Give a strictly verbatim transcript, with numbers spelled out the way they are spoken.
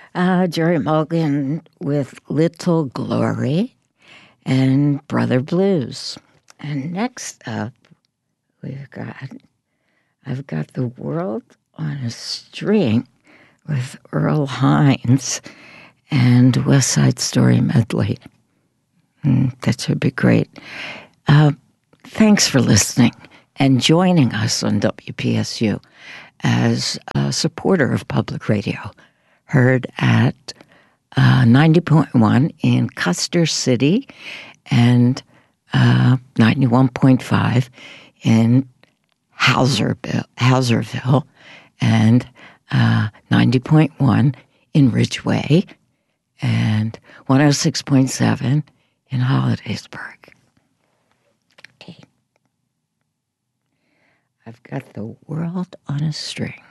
Uh, Jerry Mulligan with Little Glory and Brother Blues. And next up, we've got, I've got The World on a String with Earl Hines and West Side Story medley. Mm, that should be great. Uh, thanks for listening and joining us on W P S U as a supporter of public radio. Heard at uh, ninety point one in Custer City and uh, ninety-one point five in Hauserville, Hauserville and uh, ninety point one in Ridgeway and one oh six point seven in Hollidaysburg. Okay. I've got The World on a String.